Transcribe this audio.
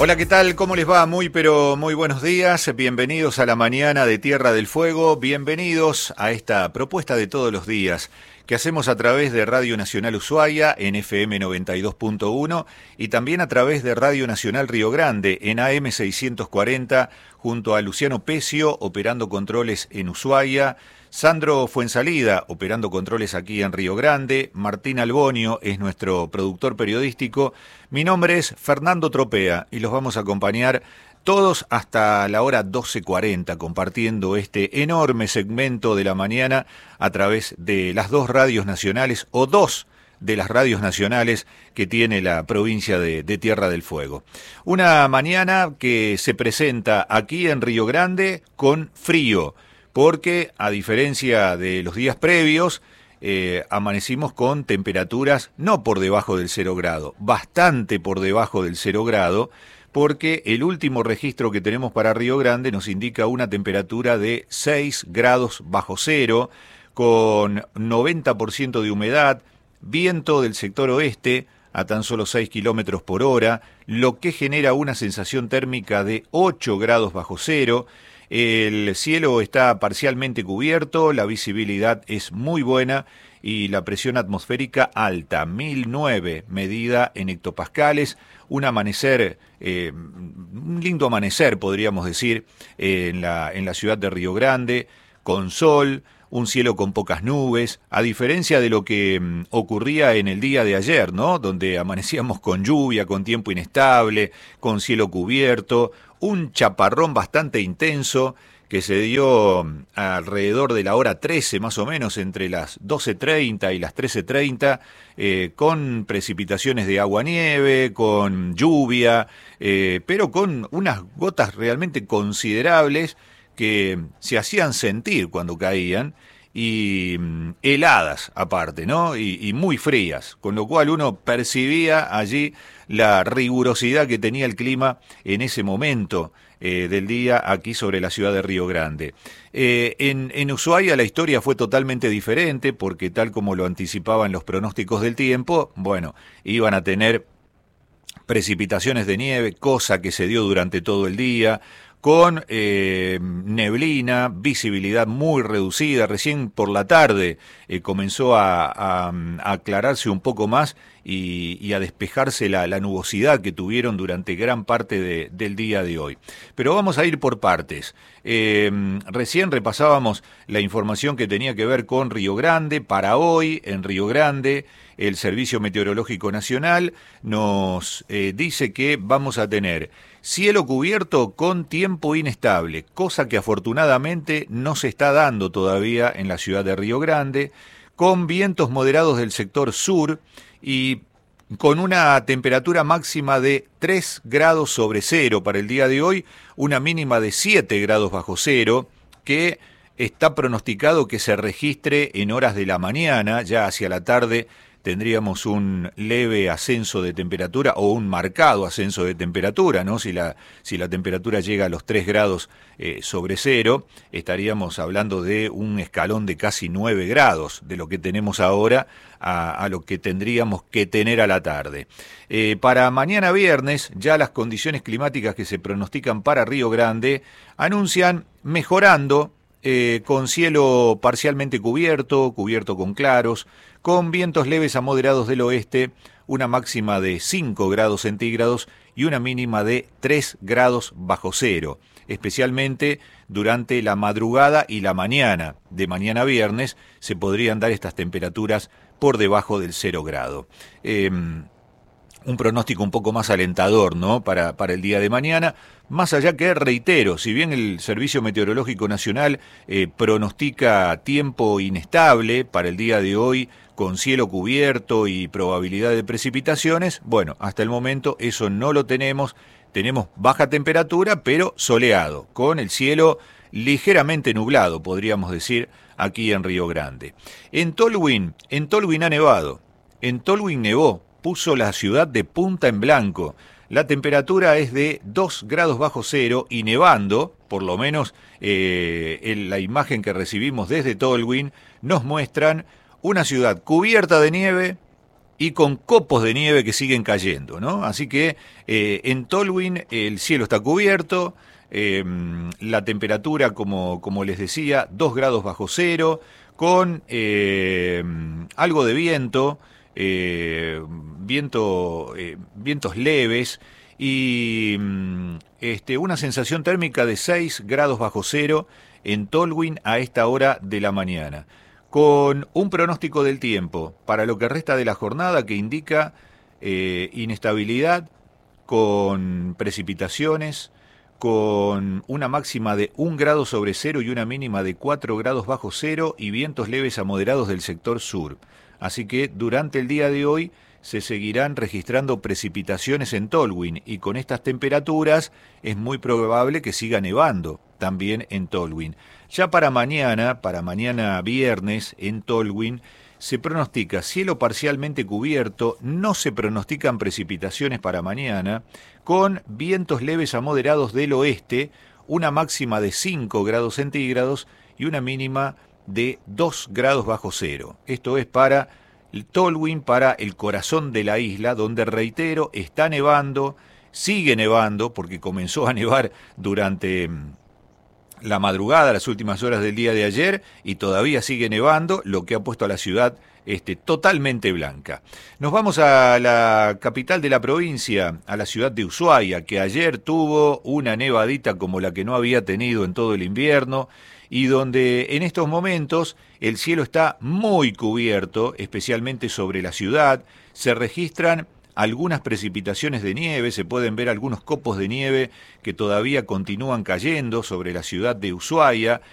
Hola, ¿qué tal? ¿Cómo les va? Muy buenos días. Bienvenidos a la mañana de Tierra del Fuego. Bienvenidos a esta propuesta de todos los días que hacemos a través de Radio Nacional Ushuaia en FM 92.1 y también a través de Radio Nacional Río Grande en AM 640 junto a Luciano Pecio operando controles en Ushuaia, Sandro Fuensalida operando controles aquí en Río Grande, Martín Albonio es nuestro productor periodístico, mi nombre es Fernando Tropea y los vamos a acompañar todos hasta la hora 12:40 compartiendo este enorme segmento de la mañana a través de las dos radios nacionales o dos de las radios nacionales que tiene la provincia de Tierra del Fuego. Una mañana que se presenta aquí en Río Grande con frío, porque a diferencia de los días previos, amanecimos con temperaturas no por debajo del 0 grado, bastante por debajo del 0 grado, porque el último registro que tenemos para Río Grande nos indica una temperatura de 6 grados bajo cero, con 90% de humedad, viento del sector oeste a tan solo 6 kilómetros por hora, lo que genera una sensación térmica de 8 grados bajo cero. El cielo está parcialmente cubierto, la visibilidad es muy buena y la presión atmosférica alta, 1009 medida en hectopascales, un amanecer, un lindo amanecer podríamos decir, en la ciudad de Río Grande, con sol, un cielo con pocas nubes, a diferencia de lo que ocurría en el día de ayer, ¿no? Donde amanecíamos con lluvia, con tiempo inestable, con cielo cubierto, un chaparrón bastante intenso que se dio alrededor de la hora 13 más o menos, entre las 12:30 y las 13:30, con precipitaciones de agua-nieve, con lluvia, pero con unas gotas realmente considerables que se hacían sentir cuando caían, y heladas aparte, ¿no? Y muy frías, con lo cual uno percibía allí la rigurosidad que tenía el clima en ese momento del día aquí sobre la ciudad de Río Grande. En Ushuaia la historia fue totalmente diferente porque tal como lo anticipaban los pronósticos del tiempo, bueno, iban a tener precipitaciones de nieve, cosa que se dio durante todo el día, con neblina, visibilidad muy reducida. Recién por la tarde comenzó a aclararse un poco más y a despejarse la nubosidad que tuvieron durante gran parte del día de hoy. Pero vamos a ir por partes. Recién repasábamos la información que tenía que ver con Río Grande. Para hoy, en Río Grande, el Servicio Meteorológico Nacional nos dice que vamos a tener cielo cubierto con tiempo inestable, cosa que afortunadamente no se está dando todavía en la ciudad de Río Grande, con vientos moderados del sector sur y con una temperatura máxima de 3 grados sobre cero para el día de hoy, una mínima de 7 grados bajo cero, que está pronosticado que se registre en horas de la mañana. Ya hacia la tarde tendríamos un leve ascenso de temperatura o un marcado ascenso de temperatura, ¿no? Si la temperatura llega a los 3 grados sobre cero, estaríamos hablando de un escalón de casi 9 grados de lo que tenemos ahora a lo que tendríamos que tener a la tarde. Para mañana viernes, ya las condiciones climáticas que se pronostican para Río Grande anuncian mejorando, con cielo parcialmente cubierto con claros, con vientos leves a moderados del oeste, una máxima de 5 grados centígrados y una mínima de 3 grados bajo cero, especialmente durante la madrugada y la mañana de mañana viernes se podrían dar estas temperaturas por debajo del 0 grado. Un pronóstico un poco más alentador, ¿no? Para el día de mañana, más allá que, reitero, si bien el Servicio Meteorológico Nacional pronostica tiempo inestable para el día de hoy, con cielo cubierto y probabilidad de precipitaciones, bueno, hasta el momento eso no lo tenemos baja temperatura, pero soleado, con el cielo ligeramente nublado, podríamos decir, aquí en Río Grande. En Tolwyn ha nevado, en Tolwyn nevó, puso la ciudad de punta en blanco. La temperatura es de 2 grados bajo cero y nevando, por lo menos en la imagen que recibimos desde Tolwyn, nos muestran una ciudad cubierta de nieve y con copos de nieve que siguen cayendo, ¿no? Así que en Tolwyn el cielo está cubierto, la temperatura, como les decía, 2 grados bajo cero, con algo de viento, vientos leves y una sensación térmica de 6 grados bajo cero en Tolwyn a esta hora de la mañana, con un pronóstico del tiempo para lo que resta de la jornada que indica inestabilidad, con precipitaciones, con una máxima de 1 grado sobre cero y una mínima de 4 grados bajo cero y vientos leves a moderados del sector sur. Así que durante el día de hoy se seguirán registrando precipitaciones en Tolwyn y con estas temperaturas es muy probable que siga nevando también en Tolwyn. Ya para mañana viernes en Tolwyn se pronostica cielo parcialmente cubierto, no se pronostican precipitaciones para mañana, con vientos leves a moderados del oeste, una máxima de 5 grados centígrados y una mínima de 2 grados bajo cero. Esto es para Tolwyn, para el corazón de la isla, donde, reitero, está nevando, sigue nevando, porque comenzó a nevar durante la madrugada, las últimas horas del día de ayer, y todavía sigue nevando, lo que ha puesto a la ciudad totalmente blanca. Nos vamos a la capital de la provincia, a la ciudad de Ushuaia, que ayer tuvo una nevadita como la que no había tenido en todo el invierno, y donde en estos momentos el cielo está muy cubierto, especialmente sobre la ciudad. Se registran algunas precipitaciones de nieve, se pueden ver algunos copos de nieve que todavía continúan cayendo sobre la ciudad de Ushuaia,